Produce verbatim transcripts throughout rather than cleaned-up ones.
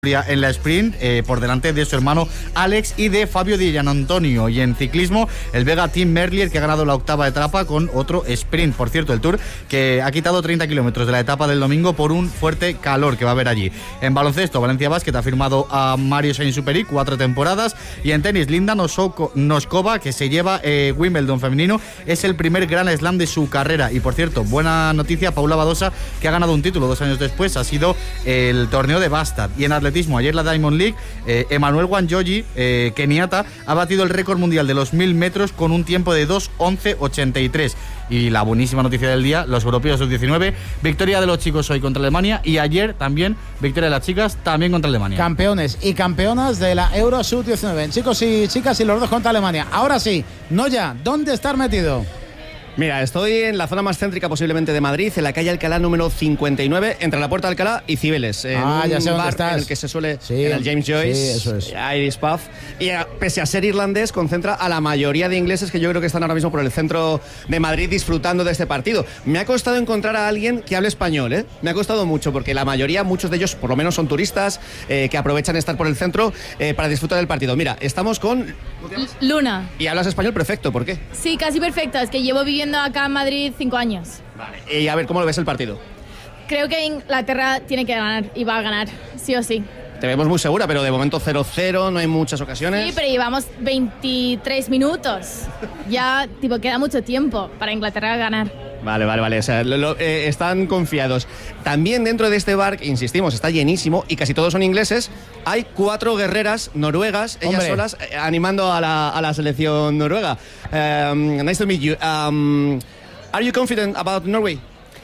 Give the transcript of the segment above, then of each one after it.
en la sprint, eh, por delante de su hermano Alex y de Fabio Di Gianantonio. Y en ciclismo, el Vega Team Merlier, que ha ganado la octava etapa con otro sprint. Por cierto, el Tour que ha quitado treinta kilómetros de la etapa del domingo por un fuerte calor que va a haber allí. En baloncesto, Valencia Basket ha firmado a Mario Sainz-Superic cuatro temporadas. Y en tenis, Linda Noskova, que se lleva eh, Wimbledon femenino, es el primer Grand Slam de su carrera. Y por cierto, buena noticia, Paula Badosa, que ha ganado un título dos años después, ha sido el torneo de Bastad. Y en atletismo, ayer la Diamond League, eh, Emmanuel Wanjoji, eh, keniata, ha batido el récord mundial de los mil metros con un tiempo de dos once ochenta y tres. Y la buenísima noticia del día, los europeos sub diecinueve, victoria de los chicos hoy contra Alemania y ayer también victoria de las chicas también contra Alemania. Campeones y campeonas de la Euro sub diecinueve, chicos y chicas, y los dos contra Alemania. Ahora sí, Noya, ¿dónde estar metido? Mira, estoy en la zona más céntrica posiblemente de Madrid, en la calle Alcalá número cincuenta y nueve, entre la Puerta de Alcalá y Cibeles. Ah, ya sé dónde bar estás. En el que se suele, sí, en el James Joyce, sí, eso es. Irish Pub. Y a, pese a ser irlandés, concentra a la mayoría de ingleses que yo creo que están ahora mismo por el centro de Madrid disfrutando de este partido. Me ha costado encontrar a alguien que hable español, ¿eh? Me ha costado mucho, porque la mayoría, muchos de ellos, por lo menos son turistas, eh, que aprovechan estar por el centro eh, para disfrutar del partido. Mira, estamos con... Luna. Y hablas español perfecto, ¿por qué? Sí, casi perfecto, es que llevo viviendo acá en Madrid cinco años. Vale. Y a ver, ¿cómo lo ves el partido? Creo que Inglaterra tiene que ganar y va a ganar, sí o sí. Te vemos muy segura, pero de momento cero cero, no hay muchas ocasiones. Sí, pero llevamos veintitrés minutos. Ya, tipo, queda mucho tiempo para Inglaterra ganar. Vale, vale, vale. O sea, lo, lo, eh, están confiados. También dentro de este bar, insistimos, está llenísimo y casi todos son ingleses. Hay cuatro guerreras noruegas, ellas Hombre. solas, eh, animando a la, a la selección noruega. Um, nice to meet you. Um, are you confident about Norway?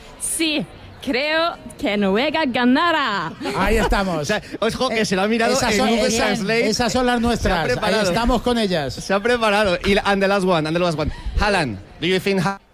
Sí, creo que Noruega ganará. Ahí estamos. O sea, ojo, que se lo ha mirado esas en son, Google esas, Translate. esas son las nuestras. Se ha preparado. Ahí estamos con ellas. Se ha preparado. Y, and the last one, and the last one. Haaland, do you think... Ha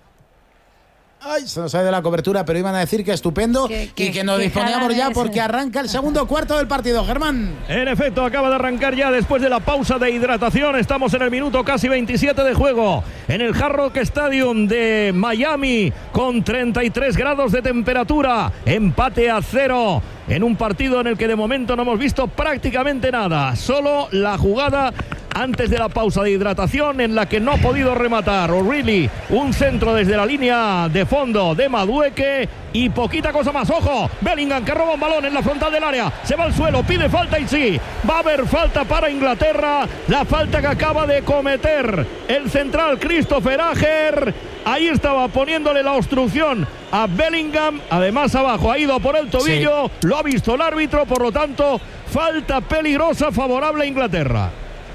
Ay, se nos ha ido la cobertura, pero iban a decir que estupendo que, que, y que nos que disponíamos ya es... porque arranca el segundo cuarto del partido. Germán. En efecto, acaba de arrancar ya después de la pausa de hidratación. Estamos en el minuto casi veintisiete de juego en el Hard Rock Stadium de Miami con treinta y tres grados de temperatura. Empate a cero en un partido en el que de momento no hemos visto prácticamente nada. Solo la jugada antes de la pausa de hidratación en la que no ha podido rematar O'Reilly, un centro desde la línea de fondo de Madueke y poquita cosa más. Ojo, Bellingham que roba un balón en la frontal del área, se va al suelo, pide falta y sí, va a haber falta para Inglaterra, la falta que acaba de cometer el central Christopher Ajer. Ahí estaba poniéndole la obstrucción a Bellingham, además abajo ha ido por el tobillo, sí. Lo ha visto el árbitro, por lo tanto falta peligrosa favorable a Inglaterra.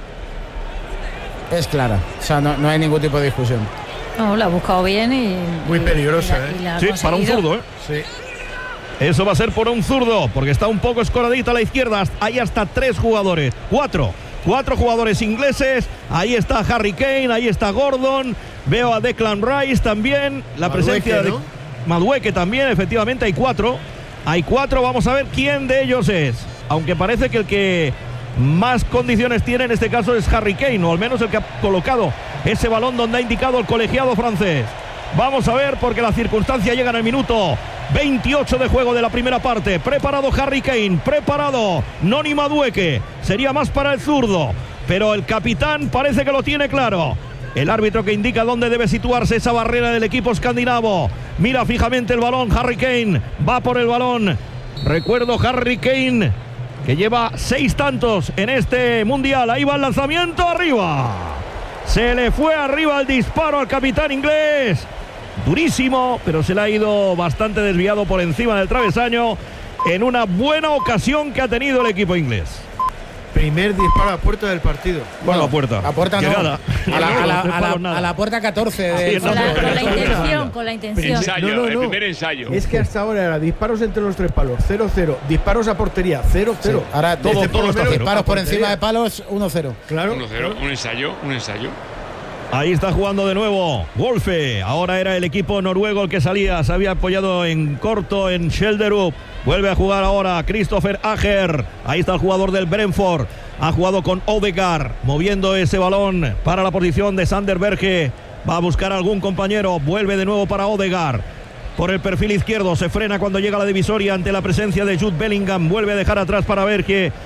Es clara, o sea, no, no hay ningún tipo de discusión. No, la ha buscado bien y... Muy peligrosa, y la, y la ¿eh? Sí, para un zurdo, ¿eh? Sí. Eso va a ser por un zurdo, porque está un poco escoradito a la izquierda. Hay hasta tres jugadores, cuatro. Cuatro jugadores ingleses. Ahí está Harry Kane, ahí está Gordon. Veo a Declan Rice también. La Madueke, presencia de ¿no? Madueke también, efectivamente, hay cuatro. Hay cuatro, vamos a ver quién de ellos es. Aunque parece que el que más condiciones tiene en este caso es Harry Kane, o al menos el que ha colocado ese balón donde ha indicado el colegiado francés. Vamos a ver, porque la circunstancia llega en el minuto veintiocho de juego de la primera parte. Preparado Harry Kane, preparado Noni Madueke. Sería más para el zurdo, pero el capitán parece que lo tiene claro. El árbitro que indica dónde debe situarse esa barrera del equipo escandinavo. Mira fijamente el balón, Harry Kane va por el balón. Recuerdo Harry Kane, que lleva seis tantos en este mundial. Ahí va el lanzamiento, arriba. Se le fue arriba el disparo al capitán inglés. Durísimo, pero se le ha ido bastante desviado por encima del travesaño en una buena ocasión que ha tenido el equipo inglés. Primer disparo a puerta del partido. Bueno, a puerta. A puerta no. Llegada. A la, a la, a la, Nada. a la puerta catorce. De Sí, Con la, con la Eso es. intención, con la intención. Ensayo, No, no, el no. primer ensayo. Es que hasta ahora era disparos entre los tres palos, cero cero. Disparos a portería, cero cero. Sí. Ahora Todo- desde todo por lo está menos cero. disparos por Portería. encima de palos, uno cero. Claro. uno cero, un ensayo, un ensayo. Ahí está jugando de nuevo Wolfe. Ahora era el equipo noruego el que salía. Se había apoyado en corto en Schelderup. Vuelve a jugar ahora Christopher Ajer. Ahí está el jugador del Brentford. Ha jugado con Odegaard, moviendo ese balón para la posición de Sander Berge. Va a buscar a algún compañero. Vuelve de nuevo para Odegaard. por el perfil izquierdo, se frena cuando llega a la divisoria ante la presencia de Jude Bellingham, vuelve a dejar atrás para Berge,